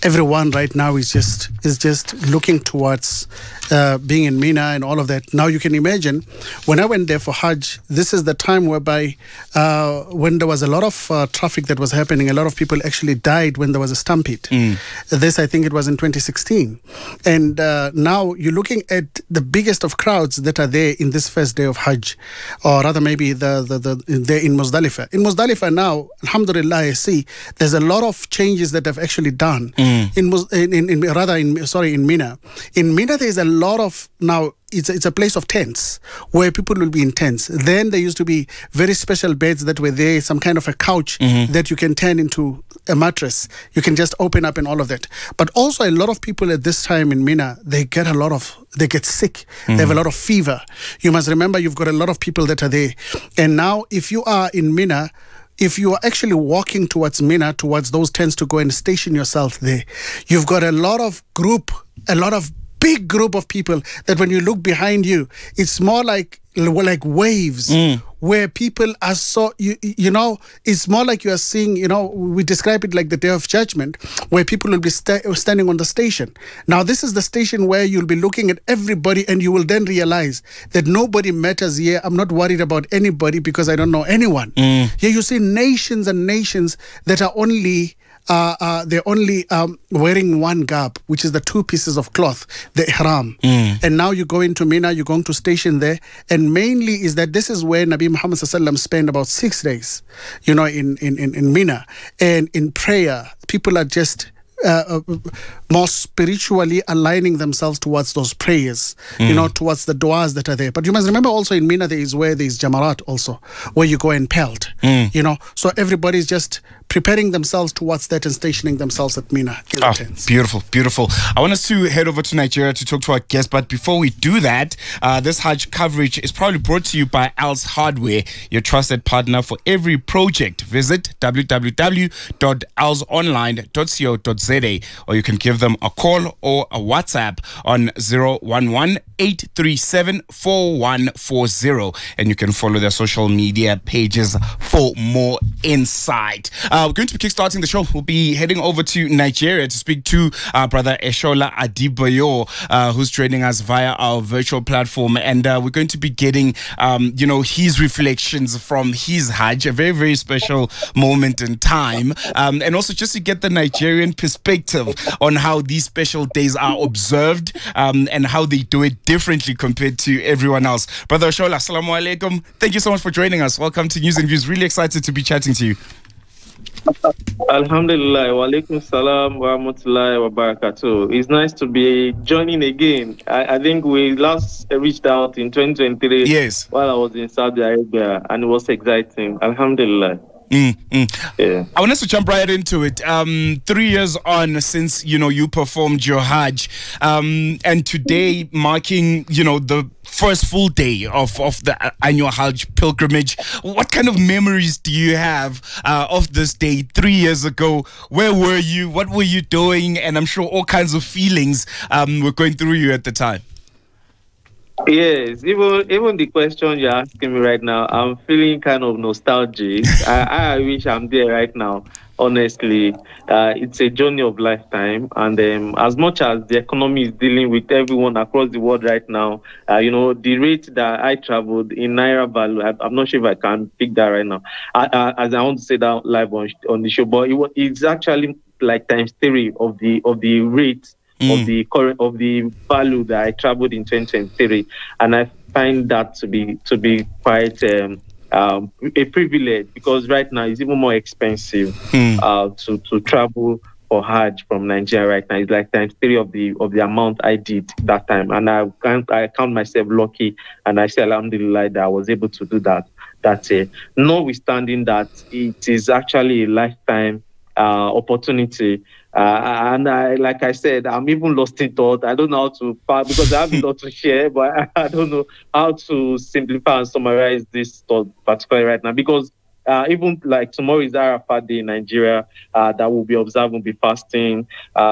everyone right now is just looking towards being in Mina and all of that. Now you can imagine, when I went there for Hajj, this is the time whereby when there was a lot of traffic that was happening, a lot of people actually died when there was a stampede. This, I think it was in 2016. And now you're looking at the biggest of crowds that are there in this first day of Hajj, or rather maybe they're in Muzdalifah. In Muzdalifah now, alhamdulillah, I see there's a lot of changes that have actually done. In Mina. In Mina, there's a lot of now. It's a place of tents where people will be in tents. Then there used to be very special beds that were there, some kind of a couch that you can turn into a mattress. You can just open up and all of that. But also a lot of people at this time in Mina, they get sick. They have a lot of fever. You must remember you've got a lot of people that are there. And now if you are in Mina, if you are actually walking towards Mina, towards those tents to go and station yourself there, you've got a lot of big group of people that when you look behind you, it's more like waves where people are so, you know, it's more like you are seeing, you know, we describe it like the Day of Judgment, where people will be standing on the station. Now, this is the station where you'll be looking at everybody and you will then realize that nobody matters here. I'm not worried about anybody because I don't know anyone. Here you see nations and nations that are only they're only wearing one garb, which is the two pieces of cloth, the ihram. And now you go into Mina, you're going to station there, and mainly is that this is where Nabi Muhammad sallallahu spent about 6 days, you know, in Mina, and in prayer. People are just more spiritually aligning themselves towards those prayers, you know, towards the du'as that are there. But you must remember also in Mina there is Jamarat also, where you go and pelt, you know. So everybody's just preparing themselves towards that and stationing themselves at Mina in the tents. Beautiful, beautiful. I want us to head over to Nigeria to talk to our guest, but before we do that, this Hajj coverage is probably brought to you by Al's Hardware, your trusted partner for every project. Visit www.alsonline.co.za, or you can give them a call or a WhatsApp on 011-837-4140, and you can follow their social media pages for more insight. We're going to be kickstarting the show. We'll be heading over to Nigeria to speak to Brother Eshola Adibayo, who's joining us via our virtual platform, and we're going to be getting, you know, his reflections from his Hajj, a very, very special moment in time, and also just to get the Nigerian perspective on how these special days are observed, and how they do it differently compared to everyone else. Brother Eshola, assalamu alaikum. Thank you so much for joining us. Welcome to News and Views. Really excited to be chatting to you. Alhamdulillah, wa alaikum salam wa rahmatullahi wa barakatuh. It's nice to be joining again. I think we last reached out in 2023, yes, while I was in Saudi Arabia, and it was exciting. Alhamdulillah. Yeah. I want us to jump right into it. 3 years on since, you know, you performed your Hajj, and today marking, you know, the first full day of the annual Hajj pilgrimage. What kind of memories do you have of this day 3 years ago? Where were you? What were you doing? And I'm sure all kinds of feelings were going through you at the time. Yes, even the question you're asking me right now, I'm feeling kind of nostalgic. I wish I'm there right now. Honestly, it's a journey of lifetime, and as much as the economy is dealing with everyone across the world right now, you know, the rate that I traveled in Naira value, I'm not sure if I can pick that right now, as I want to say that live on the show, but it's actually like times 3 of the rate of the value that I traveled in 2023, and I find that to be quite a privilege, because right now it's even more expensive to travel for Hajj from Nigeria right now. It's like times 3 of the amount I did that time, and I count myself lucky, and I say alhamdulillah that I was able to do that. That's it. Notwithstanding that, it is actually a lifetime opportunity. And like I said, I'm even lost in thought. I don't know how to, because I have a lot to share, but I don't know how to simplify and summarize this thought particularly right now. Because even like tomorrow is Arafat Day in Nigeria, that will be observed, will be fasting.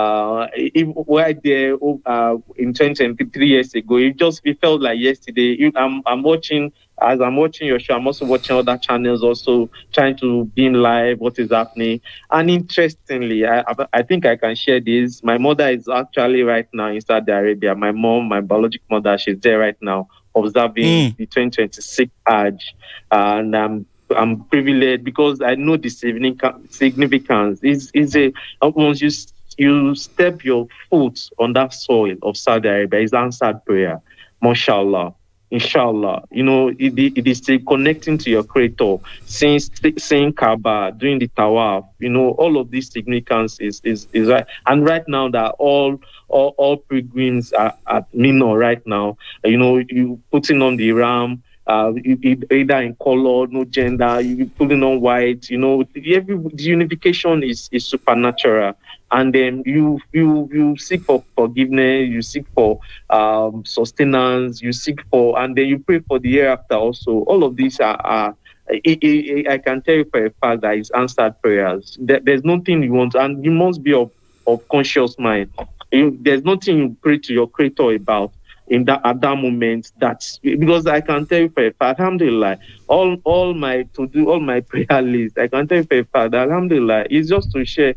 Right there in 2023 years ago, it felt like yesterday. I'm watching. As I'm watching your show, I'm also watching other channels, also trying to be in live what is happening. And interestingly, I think I can share this. My mother is actually right now in Saudi Arabia. My mom, my biological mother, she's there right now observing the 2026 Hajj. And I'm privileged because I know the significance. Once you step your foot on that soil of Saudi Arabia, it's answered prayer. Mashallah. Inshallah, it is still connecting to your creator, saying Kaaba, doing the tawaf, all of these significance is right. And right now that all pilgrims are at Mina right now, you putting on the ram, either in color, no gender, you putting on white, the unification is supernatural. And then you seek for forgiveness, you seek for sustenance, you seek for, and then you pray for the hereafter also. All of these are I can tell you for a fact that it's answered prayers. There's nothing you want, and you must be of conscious mind. There's nothing you pray to your creator about at that moment. That's because I can tell you for a fact, alhamdulillah, all my prayer list, I can tell you for a fact that alhamdulillah is just to share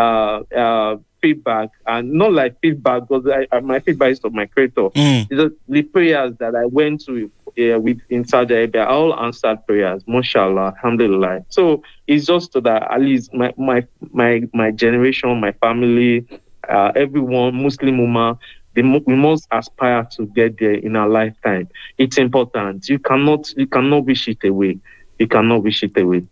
feedback, and not like feedback because my feedback is of my creator. It's just the prayers that I went to with in Saudi Arabia, all answered prayers, mashallah, alhamdulillah. So it's just so that at least my generation, my family, everyone, Muslim Ummah, we must aspire to get there in our lifetime. It's important. You cannot wish it away. You cannot wish it away.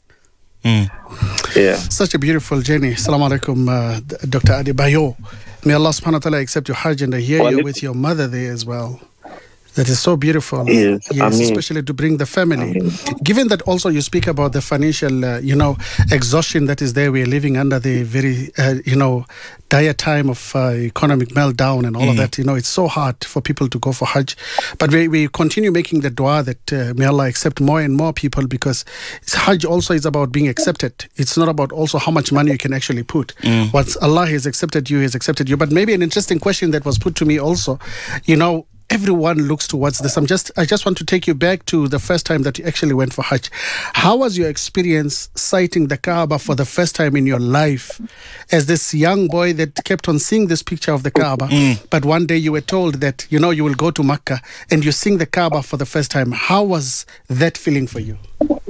Yeah. Such a beautiful journey. Assalamu alaikum, Dr. Adebayo. May Allah subhanahu wa ta'ala accept your Hajj, and I hear you with your mother there as well. That is so beautiful. Yes, especially to bring the family. Given that also you speak about the financial, exhaustion that is there. We are living under the very, dire time of economic meltdown and all of that. It's so hard for people to go for Hajj. But we continue making the dua that may Allah accept more and more people, because Hajj also is about being accepted. It's not about also how much money you can actually put. Once Allah has accepted you, He has accepted you. But maybe an interesting question that was put to me also, everyone looks towards this. I just want to take you back to the first time that you actually went for Hajj. How was your experience sighting the Kaaba for the first time in your life as this young boy that kept on seeing this picture of the Kaaba? But one day you were told that, you will go to Mecca and you seeing the Kaaba for the first time. How was that feeling for you?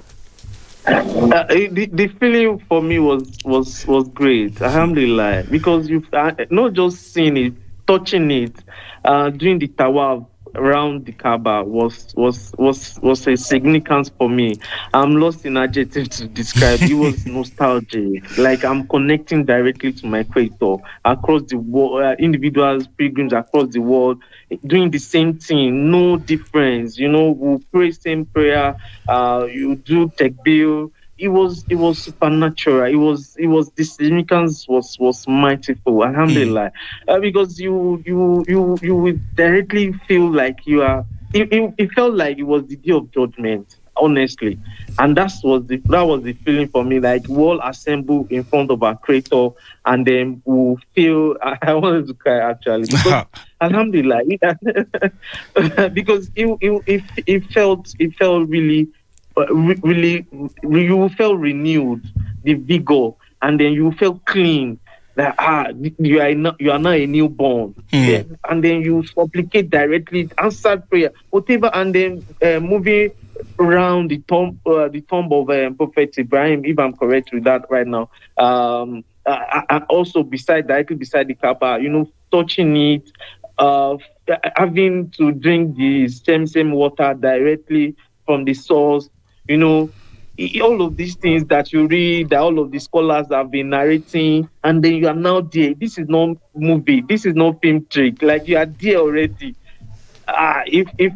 The feeling for me was great, alhamdulillah, because you've not just seen it, touching it, doing the tawaf around the Kaaba was a significance for me. I'm lost in adjective to describe. It was nostalgic. Like I'm connecting directly to my creator across the world, individuals, pilgrims across the world, doing the same thing, no difference. We pray same prayer. You do takbir. It was supernatural. It was the significance was mightyful, alhamdulillah. Because you would directly feel like you are. It felt like it was the day of judgment, honestly, and that was the feeling for me. Like we all assemble in front of our creator, and then we feel. I wanted to cry actually, because alhamdulillah, because it felt really. Really, you felt renewed, the vigor, and then you felt clean. That you are not a newborn, and then you supplicate directly, answered prayer, whatever, and then moving around the tomb of Prophet Ibrahim, if I'm correct with that right now. Also directly beside the Kaaba, touching it, having to drink the same water directly from the source. All of these things that you read, that all of the scholars have been narrating, and then you are now there. This is not movie. This is not film trick. Like you are there already. It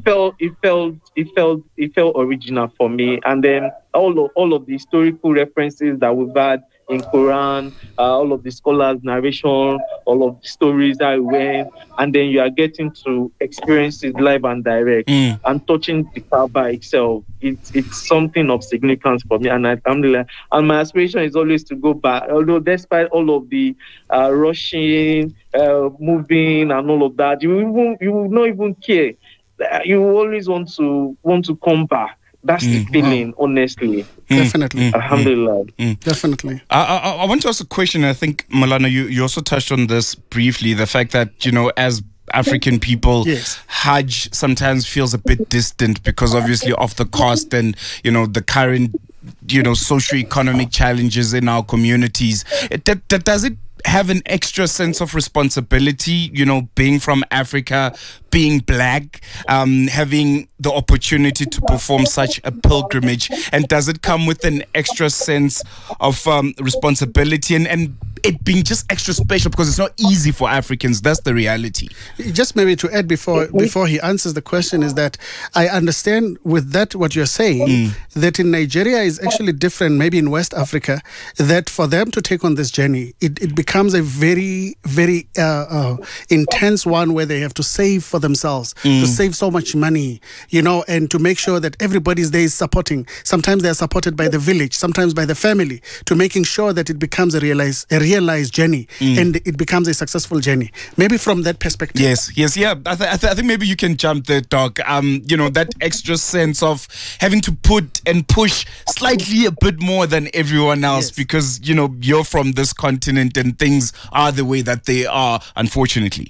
felt original for me. And then all of the historical references that we've had in Quran, all of the scholars' narration, all of the stories that we went, and then you are getting to experience it live and direct and touching the Kaaba itself. It's something of significance for me, and alhamdulillah. And my aspiration is always to go back. Although despite all of the rushing, moving, and all of that, you will not even care. You always want to come back. That's the feeling, honestly. Definitely. Alhamdulillah. Definitely. I want to ask a question. I think, Malana, you also touched on this briefly, the fact that, as African people, Yes. Hajj sometimes feels a bit distant because obviously of the cost and, the current, socio-economic challenges in our communities. Does it have an extra sense of responsibility, being from Africa, being black, having the opportunity to perform such a pilgrimage? And does it come with an extra sense of responsibility and it being just extra special because it's not easy for Africans? That's the reality. Just maybe to add before he answers the question is that I understand with that what you're saying, that in Nigeria is actually different, maybe in West Africa, that for them to take on this journey, it becomes a very, very intense one where they have to save for themselves, to save so much money, and to make sure that everybody's there is supporting. Sometimes they're supported by the village, sometimes by the family, to making sure that it becomes a realized journey and it becomes a successful journey. Maybe from that perspective. Yes. Yeah. I think maybe you can jump there, Doc. That extra sense of having to put and push slightly a bit more than everyone else because, you're from this continent and things are the way that they are, unfortunately.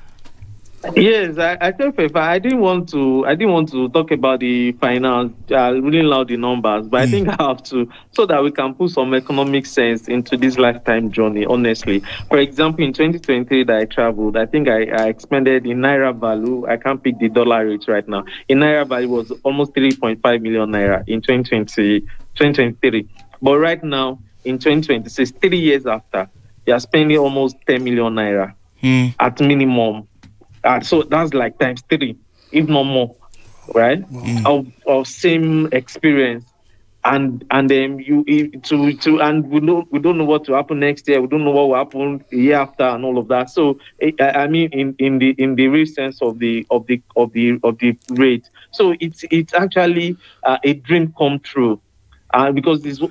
Yes, I tell you, I didn't want to talk about the finance, really loud the numbers, but I think I have to, so that we can put some economic sense into this lifetime journey, honestly. For example, in 2023 that I traveled, I think I expended in Naira value, I can't pick the dollar rate right now, in Naira value was almost 3.5 million Naira in 2023. But right now, in 2026, 3 years after, they are spending almost 10 million Naira at minimum. So that's like times 3, if not more, right? Of same experience, and then and we don't know what will happen next year. We don't know what will happen the year after, and all of that. So I mean, in the real sense of the rate. So it's actually a dream come true. Because it's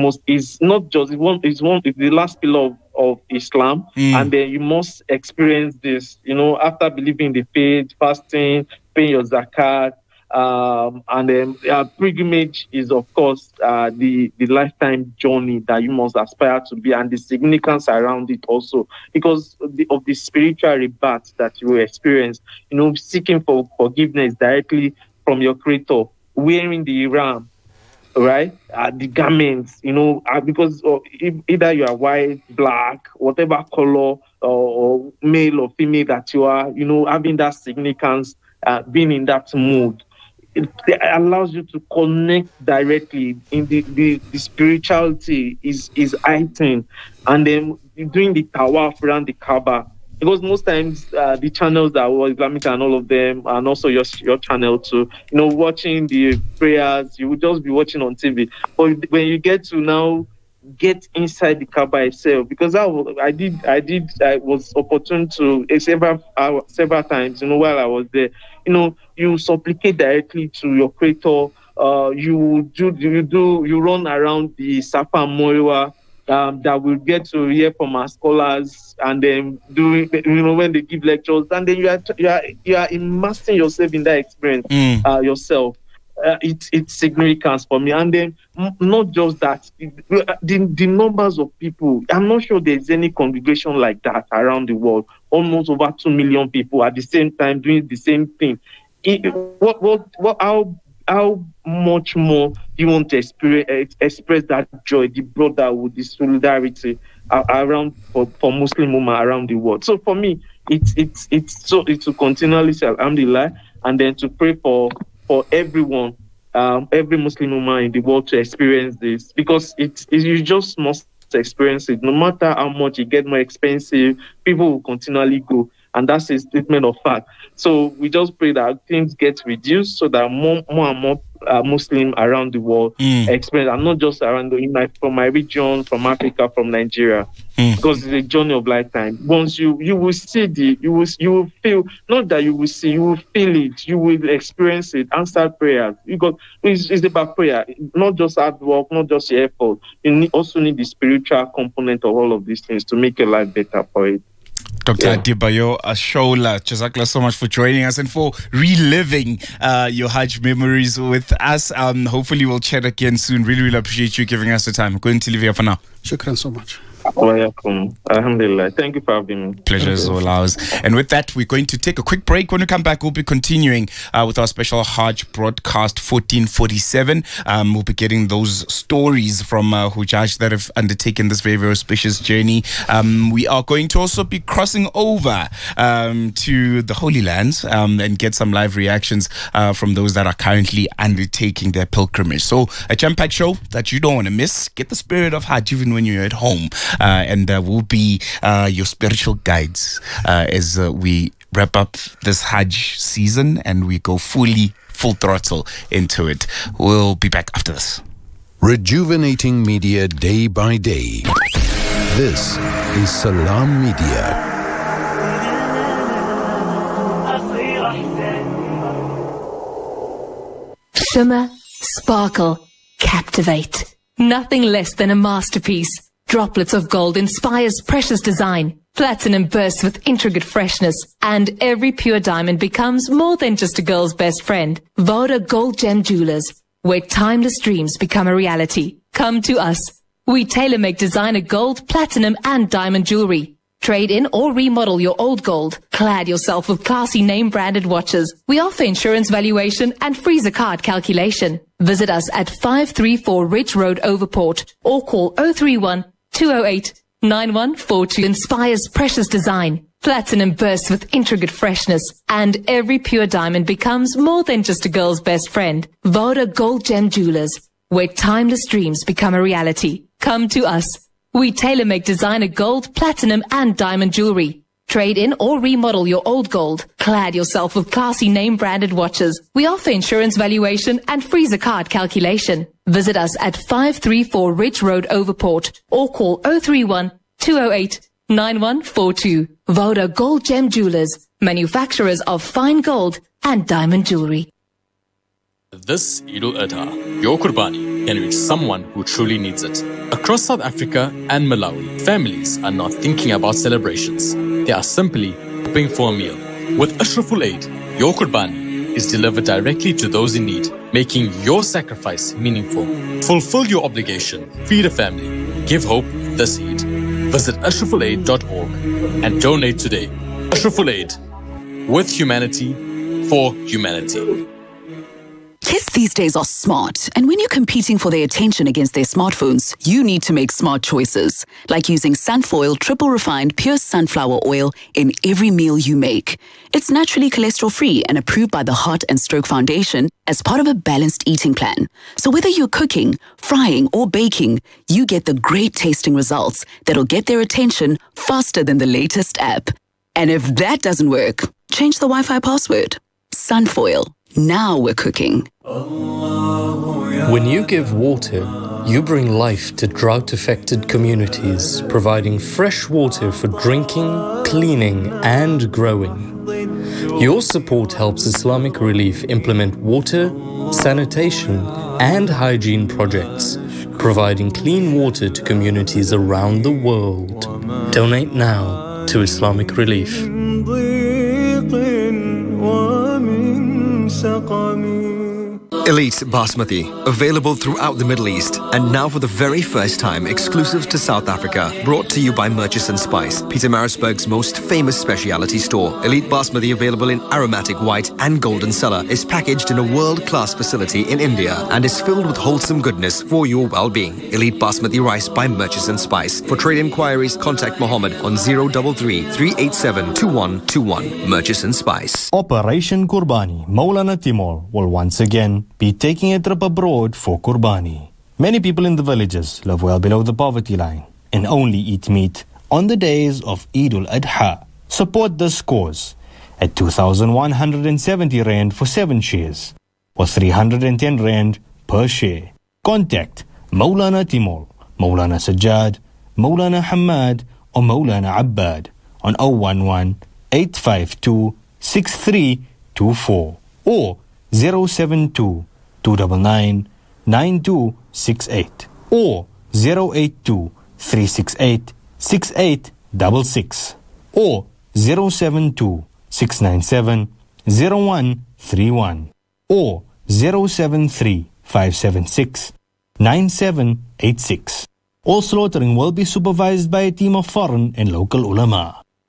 the last pillar of Islam, and then you must experience this, after believing the faith, fasting, paying your zakat, and then pilgrimage is, of course, the lifetime journey that you must aspire to be, and the significance around it also, because of the spiritual rebirth that you will experience, seeking for forgiveness directly from your Creator, wearing the ram, right? The garments, because either you are white, black, whatever color, or male or female that you are, having that significance, being in that mood, it allows you to connect directly. In the spirituality is heightened, and then doing the tawaf around the Kaaba. Because most times the channels that were Islamic and all of them, and also your channel too, watching the prayers, you would just be watching on TV. But when you get to now get inside the Kaaba itself, because I was opportune to several times, while I was there, you supplicate directly to your Creator. You run around the Safa and Marwa. That we'll get to hear from our scholars, and then when they give lectures, and then you are immersing yourself in that experience yourself. It's significant for me, and then not just that, the numbers of people. I'm not sure there's any congregation like that around the world. Almost over 2 million people at the same time doing the same thing. How much more do you want to express that joy, the brotherhood, the solidarity around for Muslim women around the world? So for me, it's to continually say alhamdulillah, and then to pray for everyone, every Muslim woman in the world to experience this, because you just must experience it. No matter how much it get more expensive, people will continually go. and that's a statement of fact. So we just pray that things get reduced so that more and more Muslims around the world experience, and not just around from my region, from Africa, from Nigeria, because it's a journey of lifetime. Once you will see you will feel, not that you will see, you will feel it, you will experience it. Answer prayers. It's about prayer, not just hard work, not just your effort. You also need the spiritual component of all of these things to make your life better for it. Dr. Adebayo Ashola, Jazakallah so much for joining us and for reliving your Hajj memories with us. Hopefully we'll chat again soon. Really, really appreciate you giving us the time. I'm going to leave here for now. Shukran so much. Alhamdulillah. Thank you for having me. Pleasure is all ours. And with that, we're going to take a quick break. When we come back, we'll be continuing with our special Hajj broadcast 1447. We'll be getting those stories from Hujjaj that have undertaken this very, very auspicious journey. We are going to also be crossing over to the Holy Lands and get some live reactions from those that are currently undertaking their pilgrimage. So a jam-packed show that you don't want to miss. Get the spirit of Hajj even when you're at home. And we'll be your spiritual guides as we wrap up this Hajj season and we go full throttle into it. We'll be back after this. Rejuvenating media day by day. This is Salam Media. Shimmer, sparkle, captivate. Nothing less than a masterpiece. Droplets of gold inspires precious design. Platinum bursts with intricate freshness. And every pure diamond becomes more than just a girl's best friend. Voda Gold Gem Jewelers, where timeless dreams become a reality. Come to us. We tailor-make designer gold, platinum, and diamond jewelry. Trade in or remodel your old gold. Clad yourself with classy name-branded watches. We offer insurance valuation and free zakat calculation. Visit us at 534 Ridge Road, Overport, or call 031-208-9142. Inspires precious design. Platinum bursts with intricate freshness. And every pure diamond becomes more than just a girl's best friend. Voda Gold Gem Jewelers, where timeless dreams become a reality. Come to us. We tailor-make designer gold, platinum, and diamond jewelry. Trade in or remodel your old gold. Clad yourself with classy name-branded watches. We offer insurance valuation and free zakat calculation. Visit us at 534 Ridge Road, Overport, or call 031-208-9142. Voda Gold Gem Jewelers, manufacturers of fine gold and diamond jewelry. This Eid al-Adha, your Qurbani can reach someone who truly needs it. Across South Africa and Malawi, families are not thinking about celebrations. They are simply hoping for a meal. With Ashraful Aid, your Qurbani is delivered directly to those in need, making your sacrifice meaningful. Fulfill your obligation, feed a family, give hope this Eid. Visit ashrafulaid.org and donate today. Ashraful Aid, with humanity, for humanity. Kids these days are smart, and when you're competing for their attention against their smartphones, you need to make smart choices, like using Sunfoil triple refined pure sunflower oil in every meal you make. It's naturally cholesterol-free and approved by the Heart and Stroke Foundation as part of a balanced eating plan. So whether you're cooking, frying, or baking, you get the great tasting results that'll get their attention faster than the latest app. And if that doesn't work, change the Wi-Fi password. Sunfoil. Now we're cooking. When you give water, you bring life to drought-affected communities, providing fresh water for drinking, cleaning, and growing. Your support helps Islamic Relief implement water, sanitation, and hygiene projects, providing clean water to communities around the world. Donate now to Islamic Relief. Elite Basmati, available throughout the Middle East, and now for the very first time exclusive to South Africa. Brought to you by Murchison Spice, Pietermaritzburg's most famous specialty store. Elite Basmati, available in aromatic white and golden cellar, is packaged in a world-class facility in India and is filled with wholesome goodness for your well-being. Elite Basmati rice by Murchison Spice. For trade inquiries, contact Mohammed on 033 387 2121. Murchison Spice. Operation Qurbani. Maulana Timur will once again be taking a trip abroad for Qurbani. Many people in the villages live well below the poverty line and only eat meat on the days of Eid al-Adha. Support this cause at 2,170 Rand for 7 shares or 310 Rand per share. Contact Maulana Timol, Maulana Sajjad, Maulana Hamad or Maulana Abbad on 011-852-6324 or 072-299-9268 or 082-368-6866 or 072-697-0131 or 073-576-9786. All slaughtering will be supervised by a team of foreign and local ulama.